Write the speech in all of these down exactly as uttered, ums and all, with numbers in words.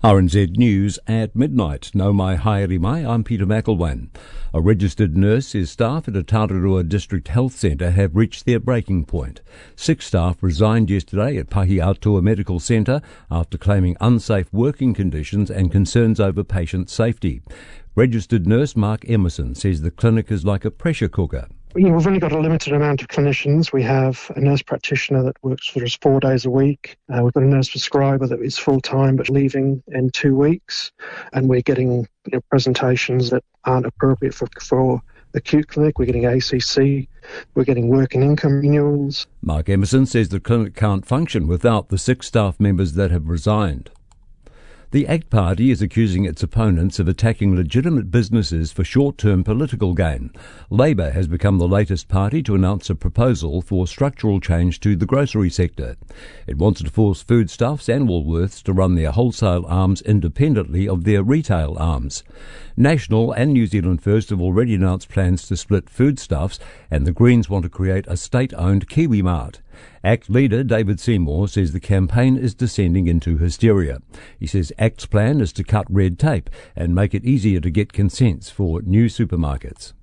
R N Z News at midnight. No mai haere mai, I'm Peter McElwain. A registered nurse says staff at a Tararua District Health Centre have reached their breaking point. Six staff resigned yesterday at Pahiatua Medical Centre after claiming unsafe working conditions and concerns over patient safety. Registered nurse Mark Emerson says the clinic is like a pressure cooker. You know, we've only got a limited amount of clinicians. We have a nurse practitioner that works for us four days a week. Uh, we've got a nurse prescriber that is full-time but leaving in two weeks. And we're getting you know, presentations that aren't appropriate for, for acute clinic. We're getting A C C. We're getting work and income renewals. Mark Emerson says the clinic can't function without the six staff members that have resigned. The ACT Party is accusing its opponents of attacking legitimate businesses for short-term political gain. Labour has become the latest party to announce a proposal for structural change to the grocery sector. It wants to force Foodstuffs and Woolworths to run their wholesale arms independently of their retail arms. National and New Zealand First have already announced plans to split Foodstuffs, and the Greens want to create a state-owned Kiwi Mart. ACT leader David Seymour says the campaign is descending into hysteria. He says ACT's plan is to cut red tape and make it easier to get consents for new supermarkets.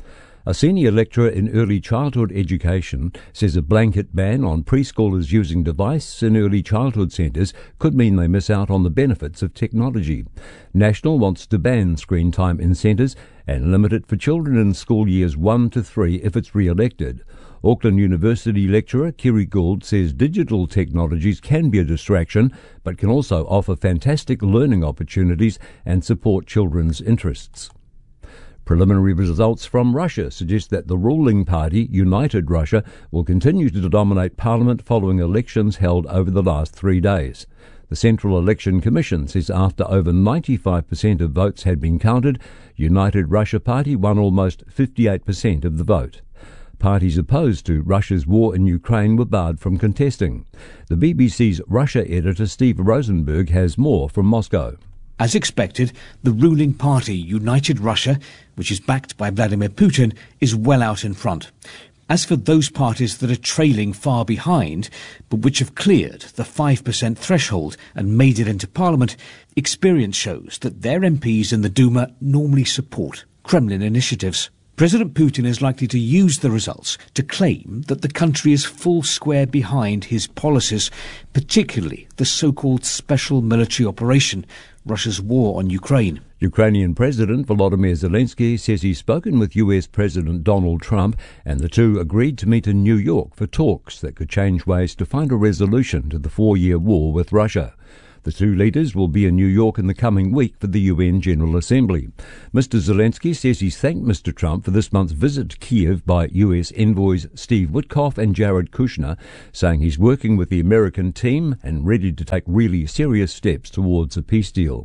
A senior lecturer in early childhood education says a blanket ban on preschoolers using devices in early childhood centres could mean they miss out on the benefits of technology. National wants to ban screen time in centres and limit it for children in school years one to three if it's re-elected. Auckland University lecturer Kiri Gould says digital technologies can be a distraction but can also offer fantastic learning opportunities and support children's interests. Preliminary results from Russia suggest that the ruling party, United Russia, will continue to dominate parliament following elections held over the last three days. The Central Election Commission says after over ninety-five percent of votes had been counted, United Russia Party won almost fifty-eight percent of the vote. Parties opposed to Russia's war in Ukraine were barred from contesting. The B B C's Russia editor Steve Rosenberg has more from Moscow. As expected, the ruling party, United Russia, which is backed by Vladimir Putin, is well out in front. As for those parties that are trailing far behind, but which have cleared the five percent threshold and made it into parliament, experience shows that their M Ps in the Duma normally support Kremlin initiatives. President Putin is likely to use the results to claim that the country is full square behind his policies, particularly the so-called special military operation, Russia's war on Ukraine. Ukrainian President Volodymyr Zelensky says he's spoken with U S President Donald Trump and the two agreed to meet in New York for talks that could change ways to find a resolution to the four-year war with Russia. The two leaders will be in New York in the coming week for the U N General Assembly. Mister Zelensky says he's thanked Mister Trump for this month's visit to Kiev by U S envoys Steve Witkoff and Jared Kushner, saying he's working with the American team and ready to take really serious steps towards a peace deal.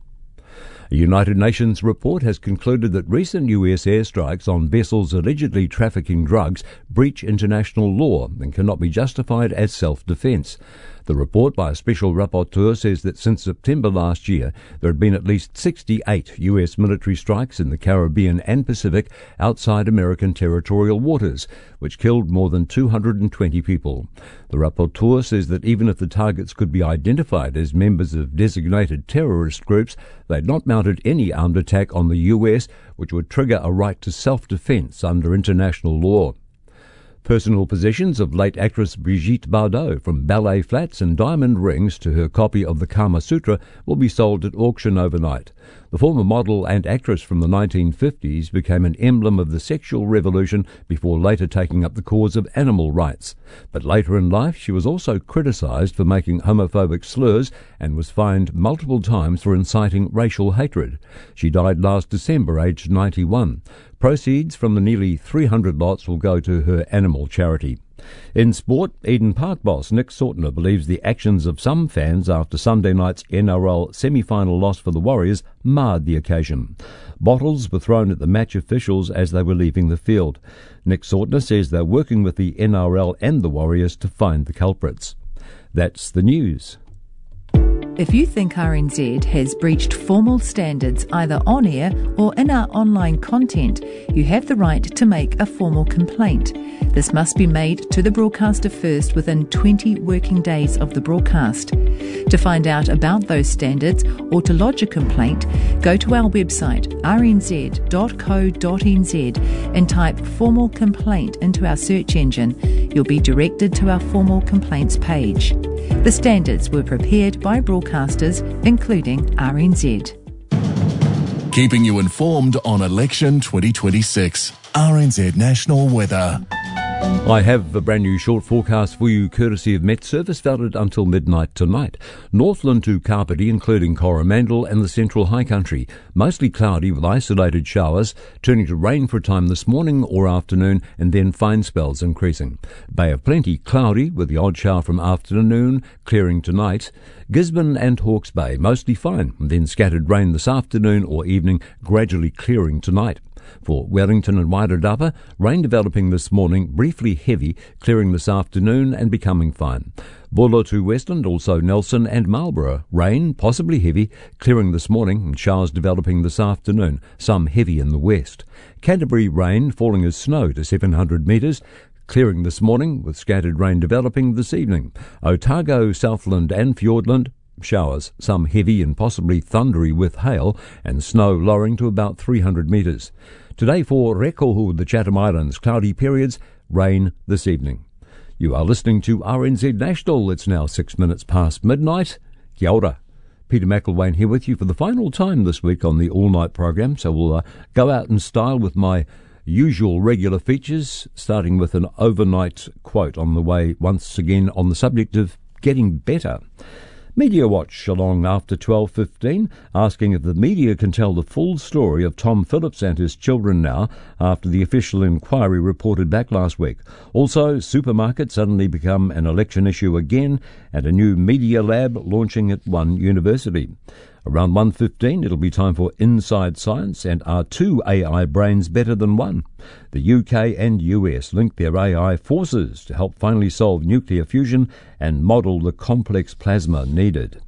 A United Nations report has concluded that recent U S airstrikes on vessels allegedly trafficking drugs breach international law and cannot be justified as self-defense. The report by a special rapporteur says that since September last year, there had been at least sixty-eight U S military strikes in the Caribbean and Pacific outside American territorial waters, which killed more than two hundred twenty people. The rapporteur says that even if the targets could be identified as members of designated terrorist groups, they had not mounted any armed attack on the U S, which would trigger a right to self-defense under international law. Personal possessions of late actress Brigitte Bardot, from ballet flats and diamond rings to her copy of the Kama Sutra, will be sold at auction overnight. The former model and actress from the nineteen fifties became an emblem of the sexual revolution before later taking up the cause of animal rights. But later in life she was also criticised for making homophobic slurs and was fined multiple times for inciting racial hatred. She died last December, aged ninety-one. Proceeds from the nearly three hundred lots will go to her animal charity. In sport, Eden Park boss Nick Sautner believes the actions of some fans after Sunday night's N R L semi-final loss for the Warriors marred the occasion. Bottles were thrown at the match officials as they were leaving the field. Nick Sautner says they're working with the N R L and the Warriors to find the culprits. That's the news. If you think R N Z has breached formal standards either on air or in our online content, you have the right to make a formal complaint. This must be made to the broadcaster first within twenty working days of the broadcast. To find out about those standards or to lodge a complaint, go to our website r n z dot co dot n z and type formal complaint into our search engine. You'll be directed to our formal complaints page. The standards were prepared by broadcasters, including R N Z. Keeping you informed on election twenty twenty-six. R N Z National Weather. I have a brand new short forecast for you courtesy of Met Service, valid until midnight tonight. Northland to Kapiti, including Coromandel and the Central High Country. Mostly cloudy with isolated showers, turning to rain for a time this morning or afternoon, and then fine spells increasing. Bay of Plenty, cloudy with the odd shower from afternoon, clearing tonight. Gisborne and Hawke's Bay, mostly fine, and then scattered rain this afternoon or evening, gradually clearing tonight. For Wellington and Wairarapa, rain developing this morning, briefly heavy, clearing this afternoon and becoming fine. Bulla to Westland, also Nelson and Marlborough, rain, possibly heavy, clearing this morning and showers developing this afternoon, some heavy in the west. Canterbury, rain, falling as snow to seven hundred metres, clearing this morning with scattered rain developing this evening. Otago, Southland and Fiordland, showers, some heavy and possibly thundery with hail, and snow lowering to about three hundred metres. Today for Rekohu, the Chatham Islands, cloudy periods, rain this evening. You are listening to R N Z National. It's now six minutes past midnight. Kia ora. Peter McElwain here with you for the final time this week on the all-night program, so we'll uh, go out in style with my usual regular features, starting with an overnight quote on the way once again on the subject of getting better. Media Watch along after twelve fifteen, asking if the media can tell the full story of Tom Phillips and his children now after the official inquiry reported back last week. Also, supermarkets suddenly become an election issue again, and a new media lab launching at one university. Around one fifteen, it'll be time for Inside Science, and are two A I brains better than one? The U K and U S link their A I forces to help finally solve nuclear fusion and model the complex plasma needed.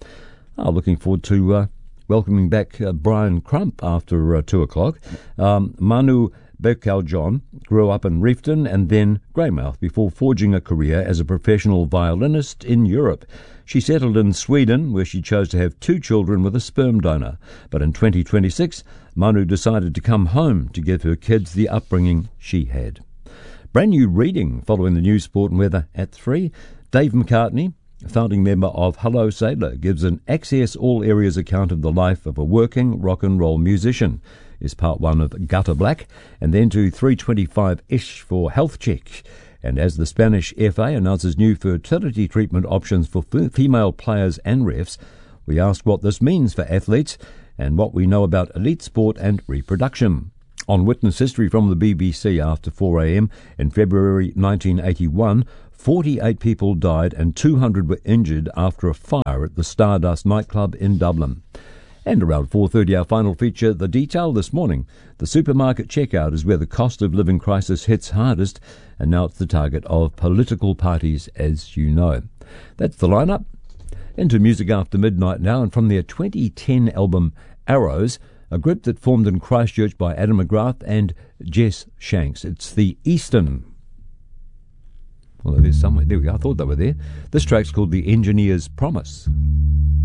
Oh, looking forward to uh, welcoming back uh, Brian Crump after uh, two o'clock. Um, Manu Berkal-John grew up in Reefton and then Greymouth before forging a career as a professional violinist in Europe. She settled in Sweden, where she chose to have two children with a sperm donor. But in twenty twenty-six, Manu decided to come home to give her kids the upbringing she had. Brand new reading following the news, sport and weather at three. Dave McCartney, a founding member of Hello Sailor, gives an access all areas account of the life of a working rock and roll musician. Is part one of Gutter Black, and then to three twenty-five-ish for Health Check. And as the Spanish F A announces new fertility treatment options for f- female players and refs, we ask what this means for athletes and what we know about elite sport and reproduction. On Witness History from the B B C after four a.m. in February nineteen eighty-one, forty-eight people died and two hundred were injured after a fire at the Stardust nightclub in Dublin. And around four thirty, our final feature, The Detail this morning. The supermarket checkout is where the cost of living crisis hits hardest, and now it's the target of political parties, as you know. That's the lineup. Into music after midnight now, and from their twenty ten album Arrows, a group that formed in Christchurch by Adam McGrath and Jess Shanks. It's the Eastern. Well, it is somewhere. There we go. I thought they were there. This track's called The Engineer's Promise.